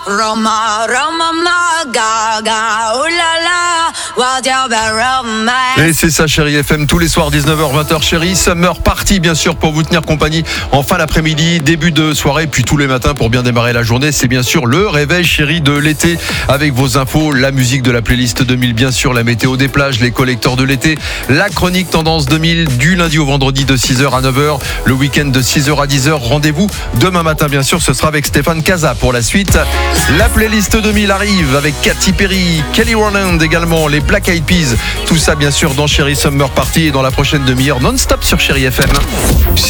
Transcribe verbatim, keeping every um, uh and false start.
Roma, Roma, ma, gaga, oh là là, what you be Roma. Et c'est ça, Chérie F M, tous les soirs, dix-neuf heures, vingt heures, Chérie. Summer Party, bien sûr, pour vous tenir compagnie en fin d'après-midi, début de soirée, puis tous les matins pour bien démarrer la journée. C'est bien sûr le réveil, Chérie, de l'été, avec vos infos, la musique de la playlist deux mille, bien sûr, la météo des plages, les collecteurs de l'été, la chronique Tendance deux mille, du lundi au vendredi de six heures à neuf heures, le week-end de six heures à dix heures. Rendez-vous demain matin, bien sûr, ce sera avec Stéphane Casa pour la suite. La playlist deux mille arrive avec Katy Perry, Kelly Rowland également, les Black Eyed Peas. Tout ça, bien sûr, dans Chérie Summer Party et dans la prochaine demi-heure non-stop sur Chérie F M.